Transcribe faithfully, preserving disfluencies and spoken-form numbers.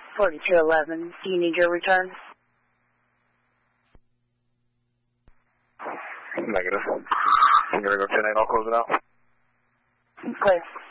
forty-two eleven. Do you need your return? Negative. I'm going to go ten eight, I'll close it out. Clear.